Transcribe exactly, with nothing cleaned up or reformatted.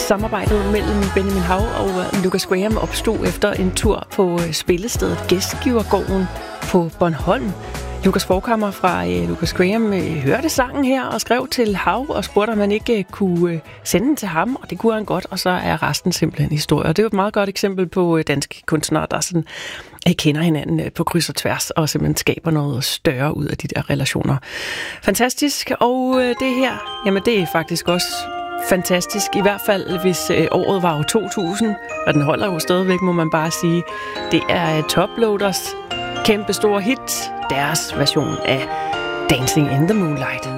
Samarbejdet mellem Benjamin Hav og Lucas Graham opstod efter en tur på spillestedet Gæstgivergården på Bornholm. Lucas Forchhammer fra uh, Lucas Graham uh, hørte sangen her og skrev til Hav og spurgte, om man ikke uh, kunne uh, sende den til ham, og det kunne han godt, og så er resten simpelthen historie. Og det er jo et meget godt eksempel på uh, danske kunstnere, der sådan, uh, kender hinanden uh, på kryds og tværs, og simpelthen skaber noget større ud af de der relationer. Fantastisk, og uh, det her, jamen det er faktisk også fantastisk, i hvert fald hvis øh, året var jo to tusind, og den holder jo stadigvæk, må man bare sige. Det er Toploaders kæmpe store hit, deres version af Dancing in the Moonlight.